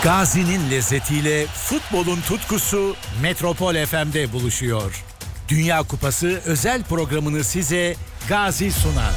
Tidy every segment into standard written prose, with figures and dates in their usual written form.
Gazi'nin lezzetiyle futbolun tutkusu Metropol FM'de buluşuyor. Dünya Kupası özel programını size Gazi sunar.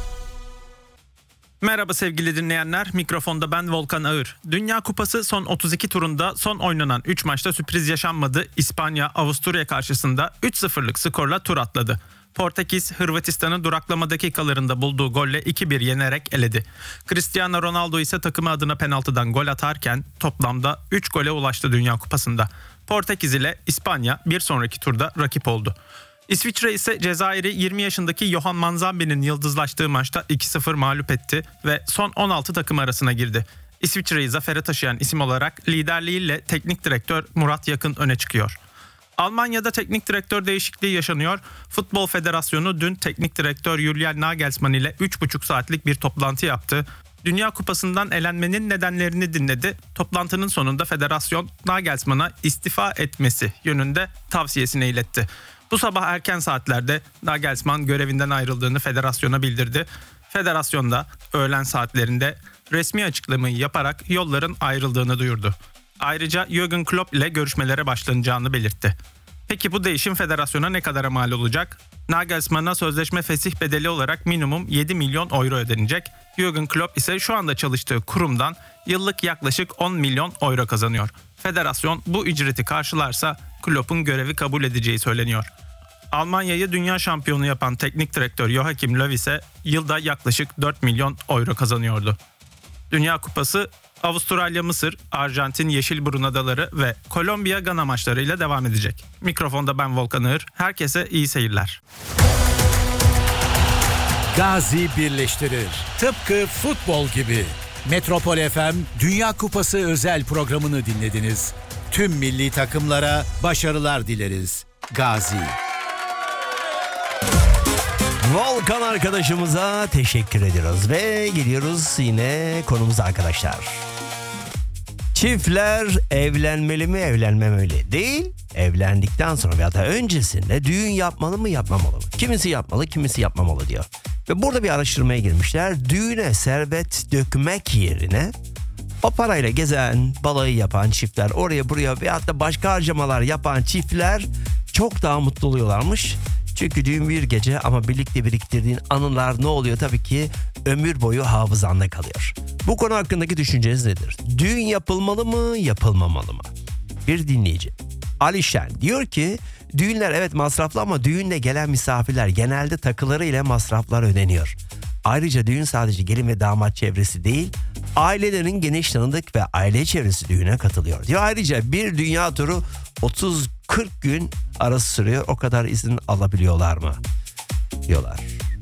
Merhaba sevgili dinleyenler, mikrofonda ben Volkan Ağır. Dünya Kupası son 32 turunda son oynanan 3 maçta sürpriz yaşanmadı. İspanya, Avusturya karşısında 3-0'lık skorla tur atladı. Portekiz, Hırvatistan'ı duraklama dakikalarında bulduğu golle 2-1 yenerek eledi. Cristiano Ronaldo ise takımı adına penaltıdan gol atarken toplamda 3 gole ulaştı Dünya Kupası'nda. Portekiz ile İspanya bir sonraki turda rakip oldu. İsviçre ise Cezayir'i 20 yaşındaki Johan Manzambi'nin yıldızlaştığı maçta 2-0 mağlup etti ve son 16 takım arasına girdi. İsviçre'yi zafere taşıyan isim olarak liderliğiyle teknik direktör Murat Yakın öne çıkıyor. Almanya'da teknik direktör değişikliği yaşanıyor. Futbol Federasyonu dün teknik direktör Julian Nagelsmann ile 3,5 saatlik bir toplantı yaptı. Dünya Kupası'ndan elenmenin nedenlerini dinledi. Toplantının sonunda federasyon Nagelsmann'a istifa etmesi yönünde tavsiyesini iletti. Bu sabah erken saatlerde Nagelsmann görevinden ayrıldığını federasyona bildirdi. Federasyon da öğlen saatlerinde resmi açıklamayı yaparak yolların ayrıldığını duyurdu. Ayrıca Jürgen Klopp ile görüşmelere başlanacağını belirtti. Peki bu değişim federasyona ne kadara mal olacak? Nagelsmann'a sözleşme fesih bedeli olarak minimum 7 milyon euro ödenecek. Jürgen Klopp ise şu anda çalıştığı kurumdan yıllık yaklaşık 10 milyon euro kazanıyor. Federasyon bu ücreti karşılarsa Klopp'un görevi kabul edeceği söyleniyor. Almanya'yı dünya şampiyonu yapan teknik direktör Joachim Löw ise yılda yaklaşık 4 milyon euro kazanıyordu. Dünya Kupası Avustralya, Mısır, Arjantin, Yeşilburun Adaları ve Kolombiya, Gana maçlarıyla devam edecek. Mikrofonda ben Volkan Ağır. Herkese iyi seyirler. Gazi birleştirir. Tıpkı futbol gibi. Metropol FM Dünya Kupası özel programını dinlediniz. Tüm milli takımlara başarılar dileriz. Gazi. Volkan arkadaşımıza teşekkür ediyoruz ve geliyoruz yine konumuza arkadaşlar. Çiftler evlenmeli mi evlenmemeli değil, evlendikten sonra veya da öncesinde düğün yapmalı mı yapmamalı mı? Kimisi yapmalı, kimisi yapmamalı diyor. Ve burada bir araştırmaya girmişler. Düğüne servet dökmek yerine o parayla gezen, balayı yapan çiftler, oraya buraya veyahut da başka harcamalar yapan çiftler çok daha mutlu oluyorlarmış. Çünkü düğün bir gece ama birlikte biriktirdiğin anılar ne oluyor? Tabii ki ömür boyu hafızanda kalıyor. Bu konu hakkındaki düşünceniz nedir? Düğün yapılmalı mı, yapılmamalı mı? Bir dinleyici Alişen diyor ki düğünler evet masraflı ama düğünle gelen misafirler genelde takıları ile masraflar ödeniyor. Ayrıca düğün sadece gelin ve damat çevresi değil, ailelerin geniş tanıdık ve aile çevresi düğüne katılıyor diyor. Ayrıca bir dünya turu 30-40 gün arası sürüyor. O kadar izin alabiliyorlar mı? Diyorlar.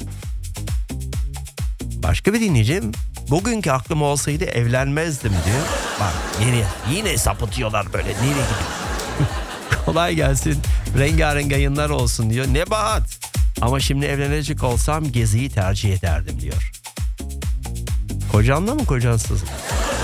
Başka bir dinleyicim bugünkü aklım olsaydı evlenmezdim diyor. Bak yine sapıtıyorlar böyle. Nereye gidiyor? Kolay gelsin. Rengarenk yayınlar olsun diyor. Nebahat. Ama şimdi evlenecek olsam geziyi tercih ederdim diyor. Kocanla mı kocansız mı?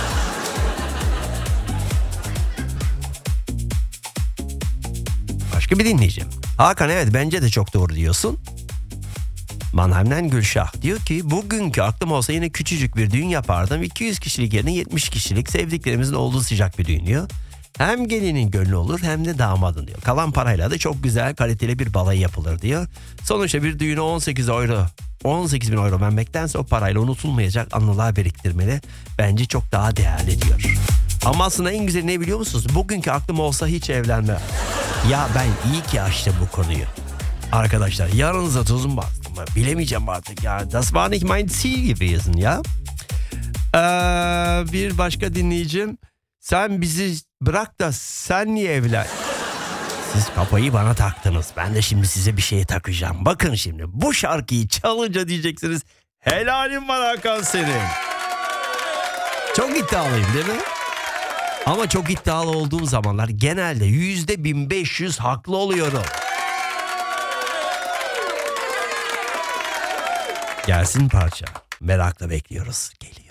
Başka bir dinleyeceğim. Hakan evet bence de çok doğru diyorsun. Mannheim'den Gülşah diyor ki bugünkü aklım olsa yine küçücük bir düğün yapardım. 200 kişilik yerine 70 kişilik sevdiklerimizin olduğu sıcak bir düğün diyor. Hem gelinin gönlü olur hem de damadın diyor. Kalan parayla da çok güzel kaliteli bir balayı yapılır diyor. Sonuçta bir düğüne 18 bin euro vermektense o parayla unutulmayacak anılar biriktirmeli. Bence çok daha değerli diyor. Ama aslında en güzeli ne biliyor musunuz? Bugünkü aklım olsa hiç evlenme. Ya ben iyi ki açtım bu konuyu. Arkadaşlar yanınıza tuzum bastım. Bilemeyeceğim artık ya. Das war nicht mein Ziel gewesen ya. Bir başka dinleyicim. Sen bizi bırak da sen niye evlen? Siz kafayı bana taktınız. Ben de şimdi size bir şey takacağım. Bakın şimdi bu şarkıyı çalınca diyeceksiniz. Helalim var Hakan senin. Çok iddialıyım değil mi? Ama çok iddialı olduğum zamanlar genelde %1500 haklı oluyorum. Gelsin parça. Merakla bekliyoruz. Geliyor.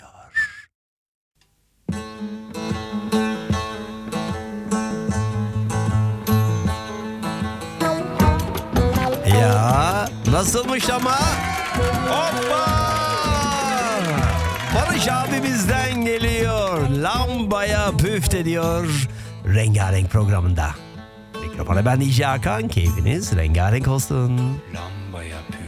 Ya nasılmış ama? Hoppa! Barış abimizden geliyor. lambaya püfte diyor Rengarenk programında. Mikrofona ben DJ Hakan, keyfiniz rengarenk olsun. Lambaya